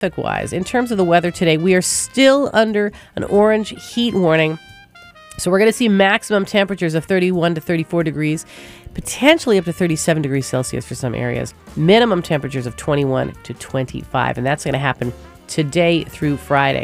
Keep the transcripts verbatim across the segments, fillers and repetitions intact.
Wise, in terms of the weather today, we are still under an orange heat warning. So we're going to see maximum temperatures of thirty-one to thirty-four degrees, potentially up to thirty-seven degrees Celsius for some areas. Minimum temperatures of twenty-one to twenty-five, and that's going to happen today through Friday.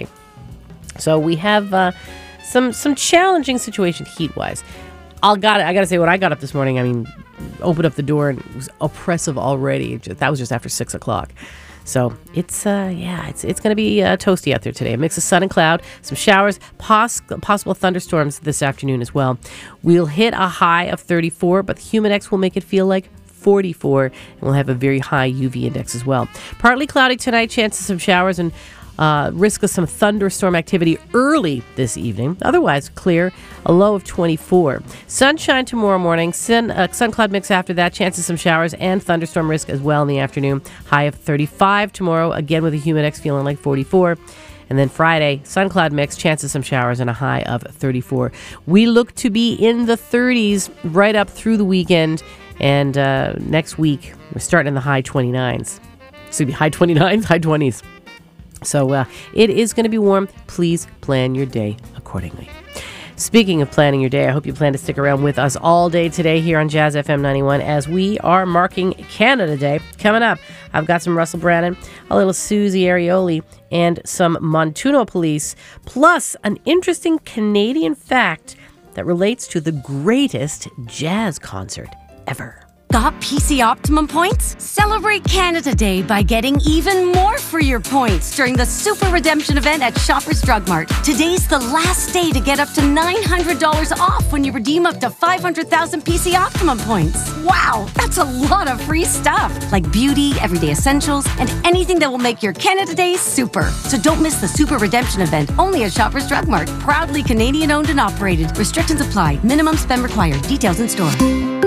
So we have uh, some some challenging situation heat-wise. I'll got I got to say, when I got up this morning, I mean, opened up the door and it was oppressive already. That was just after six o'clock. So it's, uh, yeah, it's it's going to be uh, toasty out there today. A mix of sun and cloud, some showers, pos- possible thunderstorms this afternoon as well. We'll hit a high of thirty-four, but the Humidex will make it feel like forty-four, and we'll have a very high U V index as well. Partly cloudy tonight, chances of some showers and Uh, risk of some thunderstorm activity early this evening. Otherwise, clear, a low of twenty-four. Sunshine tomorrow morning, sun, uh, sun cloud mix after that, chances of some showers and thunderstorm risk as well in the afternoon. High of thirty-five tomorrow, again with a Humidex feeling like forty-four. And then Friday, sun cloud mix, chances of some showers and a high of thirty-four. We look to be in the thirties right up through the weekend. And uh, next week, we're starting in the high twenty-nines. It's going to be high twenty-nines, high twenties. So uh, it is going to be warm. Please plan your day accordingly. Speaking of planning your day, I hope you plan to stick around with us all day today here on Jazz F M ninety-one as we are marking Canada Day. Coming up, I've got some Russell Brannan, a little Susie Arioli, and some Montuno Police, plus an interesting Canadian fact that relates to the greatest jazz concert ever. Got P C Optimum points? Celebrate Canada Day by getting even more for your points during the Super Redemption event at Shoppers Drug Mart. Today's the last day to get up to nine hundred dollars off when you redeem up to five hundred thousand P C Optimum points. Wow, that's a lot of free stuff, like beauty, everyday essentials, and anything that will make your Canada Day super. So don't miss the Super Redemption event only at Shoppers Drug Mart. Proudly Canadian owned and operated. Restrictions apply. Minimum spend required. Details in store.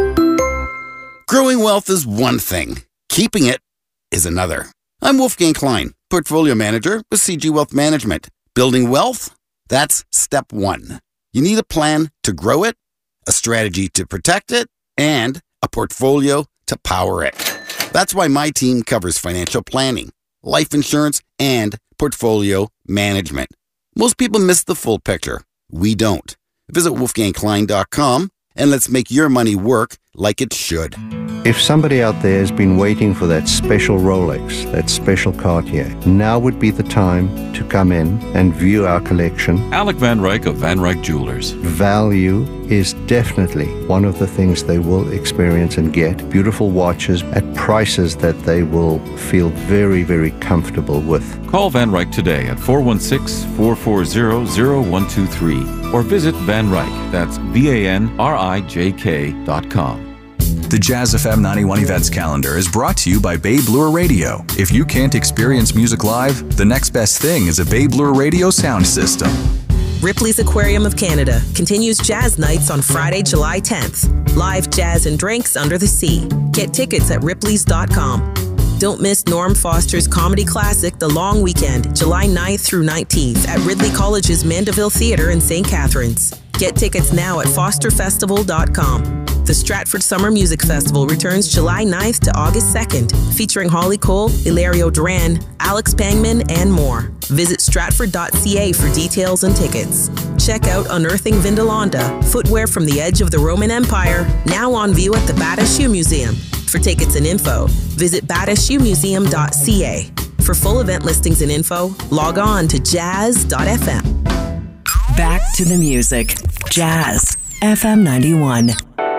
Growing wealth is one thing. Keeping it is another. I'm Wolfgang Klein, Portfolio Manager with C G Wealth Management. Building wealth? That's step one. You need a plan to grow it, a strategy to protect it, and a portfolio to power it. That's why my team covers financial planning, life insurance, and portfolio management. Most people miss the full picture. We don't. Visit wolfgang klein dot com and let's make your money work like it should. If somebody out there has been waiting for that special Rolex, that special Cartier, now would be the time to come in and view our collection. Alec Van Ryk of Van Ryk Jewelers. Value is definitely one of the things they will experience and get. Beautiful watches at prices that they will feel very, very comfortable with. Call Van Ryk today at four one six, four four zero, zero one two three or visit Van Ryk, that's V A N R I J K dot com. The Jazz F M ninety-one events calendar is brought to you by Babe Lure Radio. If you can't experience music live, the next best thing is a Babe Lure Radio sound system. Ripley's Aquarium of Canada continues jazz nights on Friday, July tenth. Live jazz and drinks under the sea. Get tickets at ripleys dot com. Don't miss Norm Foster's comedy classic, The Long Weekend, July ninth through nineteenth at Ridley College's Mandeville Theatre in Saint Catharines. Get tickets now at foster festival dot com. The Stratford Summer Music Festival returns July ninth to August second, featuring Holly Cole, Hilario Duran, Alex Pangman, and more. Visit stratford dot c a for details and tickets. Check out Unearthing Vindolanda, footwear from the edge of the Roman Empire, now on view at the Bata Shoe Museum. For tickets and info, visit bata shoe museum dot c a. For full event listings and info, log on to jazz dot f m. Back to the music. Jazz F M ninety-one.